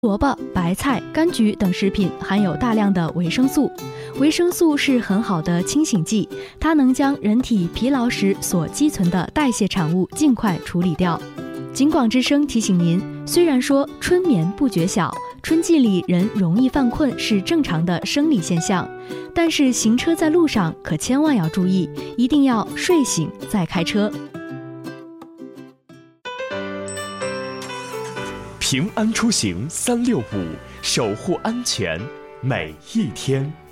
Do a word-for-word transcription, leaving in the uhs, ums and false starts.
萝卜、白菜、柑橘等食品含有大量的维生素，维生素是很好的清醒剂，它能将人体疲劳时所积存的代谢产物尽快处理掉。警广之声提醒您，虽然说春眠不觉晓，春季里人容易犯困是正常的生理现象，但是行车在路上可千万要注意，一定要睡醒再开车。 平安出行三六五，守护安全每一天。